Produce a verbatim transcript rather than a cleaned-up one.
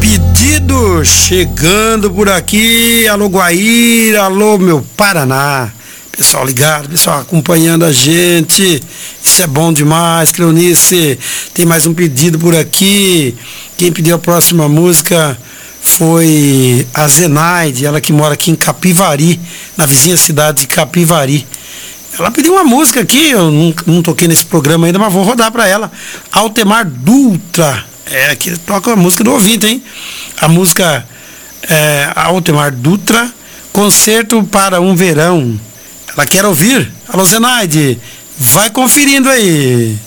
pedido chegando por aqui. Alô Guaíra, alô meu Paraná. Pessoal ligado, pessoal acompanhando a gente. Isso é bom demais, Cleonice. Tem mais um pedido por aqui. Quem pediu a próxima música foi a Zenaide, ela que mora aqui em Capivari, na vizinha cidade de Capivari. Ela pediu uma música aqui, eu não, não toquei nesse programa ainda, mas vou rodar para ela. Altemar Dutra. É, aqui toca a música do ouvinte, hein? A música é Altemar Dutra, Concerto para um Verão. Ela quer ouvir? Alô, Zenaide, vai conferindo aí.